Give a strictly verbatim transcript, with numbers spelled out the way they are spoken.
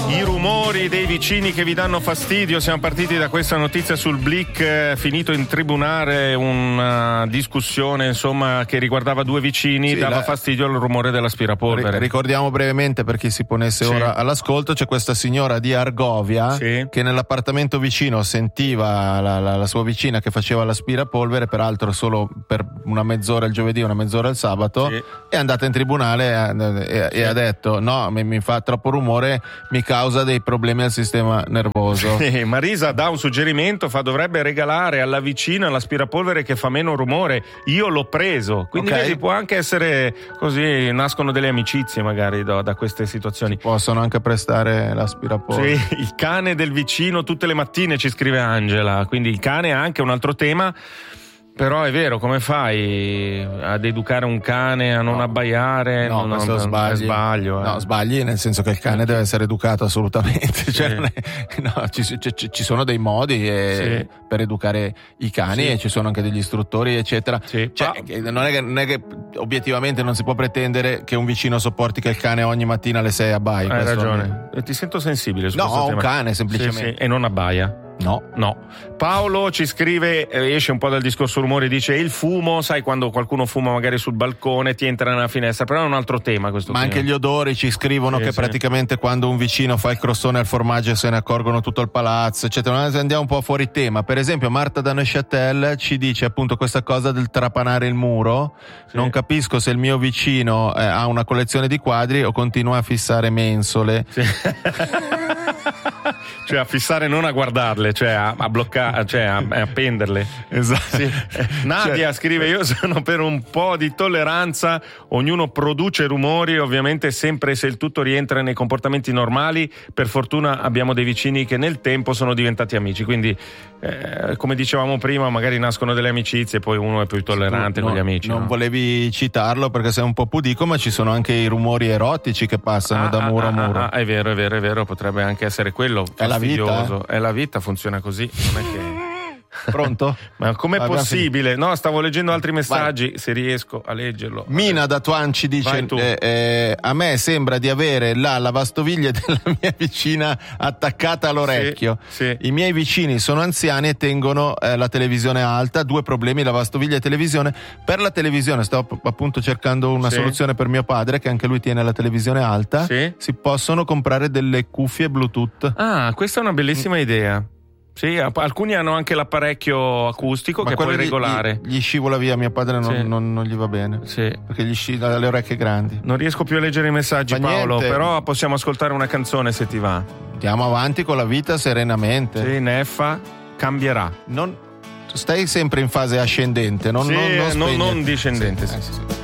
I rumori dei vicini che vi danno fastidio. Siamo partiti da questa notizia sul Blick, eh, finito in tribunale una discussione insomma che riguardava due vicini, sì, dava la... fastidio il rumore dell'aspirapolvere. Ricordiamo brevemente per chi si ponesse sì. ora all'ascolto, c'è questa signora di Argovia sì. che nell'appartamento vicino sentiva la, la, la sua vicina che faceva l'aspirapolvere, peraltro solo per una mezz'ora il giovedì, una mezz'ora il sabato, sì. è andata in tribunale e, e, sì. e ha detto no, mi, mi fa troppo rumore, mi causa dei problemi al sistema nervoso. Sì, Marisa dà un suggerimento, fa dovrebbe regalare alla vicina l'aspirapolvere che fa meno rumore. Io l'ho preso, quindi okay. vedi, può anche essere così, nascono delle amicizie magari da, da queste situazioni. Si possono anche prestare l'aspirapolvere. Sì, il cane del vicino tutte le mattine, ci scrive Angela, quindi il cane è anche un altro tema. Però è vero, come fai ad educare un cane a non no. abbaiare? No, non, questo non, sbagli. Sbaglio, eh. No, sbagli nel senso che il cane deve essere educato assolutamente. Cioè, sì. no, ci, ci, ci sono dei modi eh, sì. per educare i cani sì. e ci sono anche degli istruttori, eccetera. Sì. Cioè, ah. non, è che, non è che obiettivamente non si può pretendere che un vicino sopporti che il cane ogni mattina alle sei abbai. Hai ragione. È... Ti sento sensibile su no, questo ho tema. un cane semplicemente. Sì, sì. E non abbaia. No. No. Paolo ci scrive, eh, esce un po' dal discorso rumore, dice il fumo, sai quando qualcuno fuma magari sul balcone, ti entra nella finestra, però è un altro tema questo. Ma anche gli odori, ci scrivono sì, che sì. praticamente quando un vicino fa il crostone al formaggio se ne accorgono tutto il palazzo, eccetera. Andiamo un po' fuori tema. Per esempio Marta da Neuchâtel ci dice appunto questa cosa del trapanare il muro. Sì. Non capisco se il mio vicino eh, ha una collezione di quadri o continua a fissare mensole. Sì. Cioè a fissare, non a guardarle, cioè a, a bloccare, cioè a, a appenderle. Esatto. Sì. Nadia cioè... scrive: io sono per un po' di tolleranza, ognuno produce rumori, ovviamente sempre se il tutto rientra nei comportamenti normali. Per fortuna abbiamo dei vicini che nel tempo sono diventati amici, quindi eh, come dicevamo prima, magari nascono delle amicizie e poi uno è più tollerante no, con gli amici. Non no? volevi citarlo perché sei un po' pudico, ma ci sono anche i rumori erotici che passano ah, da muro ah, a muro. Ah, ah, è vero, è vero, è vero, potrebbe anche essere quello. È la vita, eh? È la vita, funziona così, non è che... Pronto? Ma com'è Abbiamo possibile? finito. No, stavo leggendo altri messaggi. Vai. Se riesco a leggerlo. Mina da Tuan ci dice: eh, eh, a me sembra di avere la lavastoviglie della mia vicina attaccata all'orecchio. Sì, sì. I miei vicini sono anziani e tengono eh, la televisione alta. Due problemi: lavastoviglie e televisione. Per la televisione sto appunto cercando una sì. soluzione per mio padre, che anche lui tiene la televisione alta. Sì. Si possono comprare delle cuffie Bluetooth. Ah, questa è una bellissima mm. idea. Sì, alcuni hanno anche l'apparecchio acustico ma che puoi regolare. Gli, gli scivola via, mio padre non, sì. non, non gli va bene. Sì. Perché gli scivola le orecchie grandi. Non riesco più a leggere i messaggi, ma Paolo, niente. Però possiamo ascoltare una canzone se ti va. Andiamo avanti con la vita serenamente. Sì, Neffa cambierà. Non, stai sempre in fase ascendente, non, sì, non, non, non, non discendente. Sì, sì. Eh, sì, sì.